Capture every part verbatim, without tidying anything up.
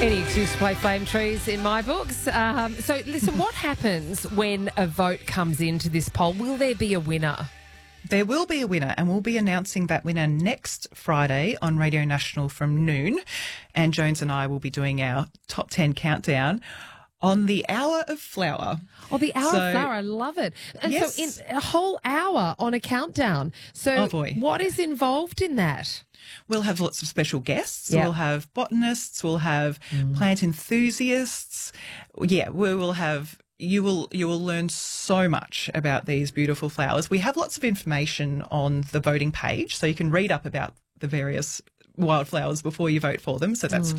Any excuse to play flame trees in my books. Um, so, listen, what happens when a vote comes into this poll? Will there be a winner? There will be a winner, and we'll be announcing that winner next Friday on Radio National from noon. And Jones and I will be doing our top ten countdown on the Hour of Flower. Oh, the Hour So- of Flower, I love it. And Yes. so in a whole hour on a countdown. So Oh, boy. what is involved in that? We'll have lots of special guests. Yeah. We'll have botanists. We'll have plant enthusiasts. Yeah, we will have. You will you will learn so much about these beautiful flowers. We have lots of information on the voting page, so you can read up about the various wildflowers before you vote for them. So that's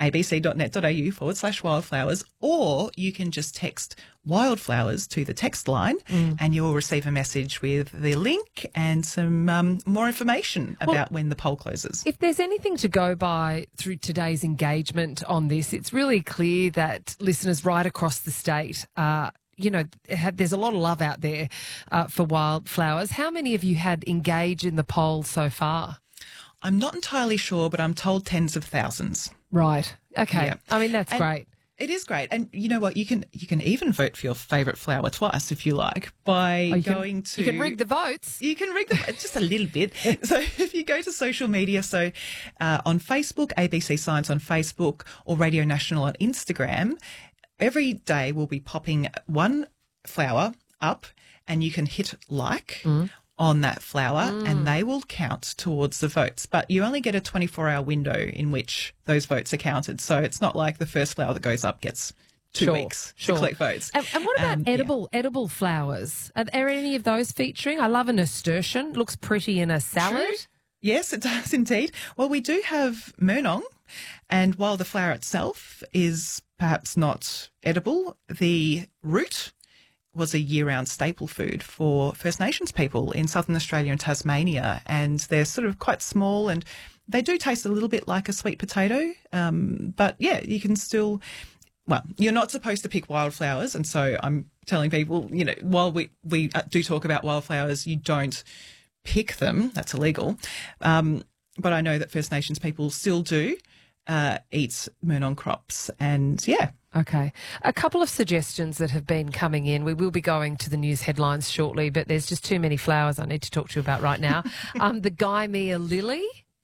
abc.net.au forward slash wildflowers, or you can just text wildflowers to the text line and you will receive a message with the link and some um, more information about when the poll closes. If there's anything to go by through today's engagement on this, it's really clear that listeners right across the state uh, you know, have, there's a lot of love out there uh, for wildflowers. How many of you had engaged in the poll so far? I'm not entirely sure, but I'm told tens of thousands. Right. Okay. Yeah. I mean, that's And great. It is great. And you know what? You can you can even vote for your favourite flower twice if you like by Oh, you can- going to... You can rig the votes. You can rig them just a little bit. So if you go to social media, so uh, on Facebook, A B C Science on Facebook, or Radio National on Instagram, every day we'll be popping one flower up and you can hit like on that flower and they will count towards the votes. But you only get a twenty-four hour window in which those votes are counted. So it's not like the first flower that goes up gets two Sure, weeks sure. to collect votes. And, and what about Um, yeah. edible edible flowers? Are there any of those featuring? I love a nasturtium. Looks pretty in a salad. True. Yes, it does indeed. Well, we do have Murnong, and while the flower itself is perhaps not edible, the root was a year-round staple food for First Nations people in Southern Australia and Tasmania, and they're sort of quite small and they do taste a little bit like a sweet potato, um, but yeah, you can still... Well, you're not supposed to pick wildflowers, and so I'm telling people, you know, while we, we uh, do talk about wildflowers, you don't pick them. That's illegal. Um, but I know that First Nations people still do uh, eat Murnong crops, and yeah. Okay. A couple of suggestions that have been coming in. We will be going to the news headlines shortly, but there's just too many flowers I need to talk to you about right now. um, the Gaimea lily.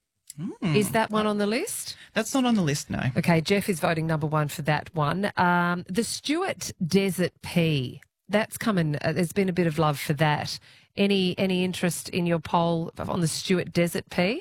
Mm. Is that one on the list? That's not on the list, no. Okay, Jeff is voting number one for that one. Um, the Stuart Desert Pea. That's coming. Uh, there's been a bit of love for that. Any any interest in your poll on the Stuart Desert Pea?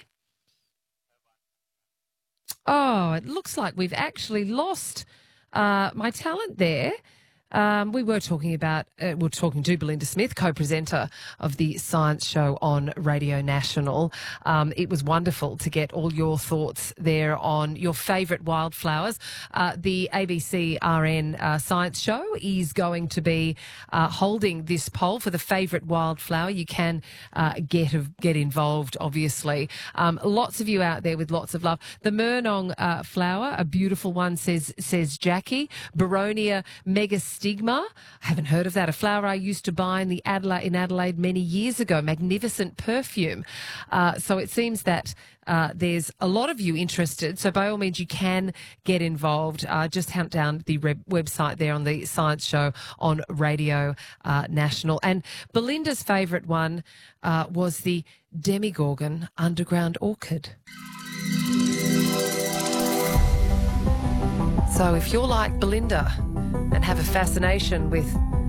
Oh, it looks like we've actually lost uh, my talent there. Um, we were talking about, uh, we're talking to Belinda Smith, co-presenter of the Science Show on Radio National. Um, it was wonderful to get all your thoughts there on your favourite wildflowers. Uh, the A B C R N uh, Science Show is going to be uh, holding this poll for the favourite wildflower. You can uh, get get involved, obviously. Um, lots of you out there with lots of love. The Murnong uh, flower, a beautiful one, says says Jackie. Boronia megastigma. I haven't heard of that. A flower I used to buy in the Adelaide in Adelaide many years ago. Magnificent perfume. Uh, so it seems that uh, there's a lot of you interested. So by all means, you can get involved. Uh, just hunt down the reb- website there on the Science Show on Radio uh, National. And Belinda's favourite one uh, was the Demigorgon underground orchid. So if you're like Belinda and have a fascination with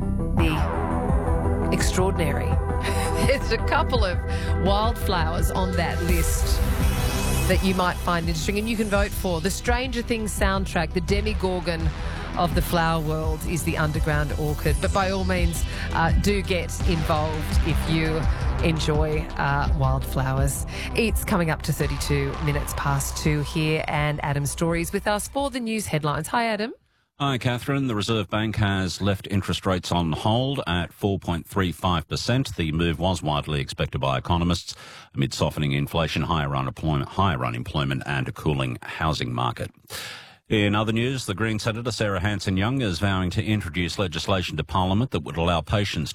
the extraordinary, there's a couple of wildflowers on that list that you might find interesting and you can vote for. The Stranger Things soundtrack, the Demigorgon of the flower world, is the underground orchid. But by all means, uh, do get involved if you enjoy uh, wildflowers. It's coming up to thirty-two minutes past two here, and Adam Story's with us for the news headlines. Hi, Adam. Hi, Catherine. The Reserve Bank has left interest rates on hold at four point three five percent. The move was widely expected by economists amid softening inflation, higher unemployment, higher unemployment and a cooling housing market. In other news, the Green Senator Sarah Hanson-Young is vowing to introduce legislation to Parliament that would allow patients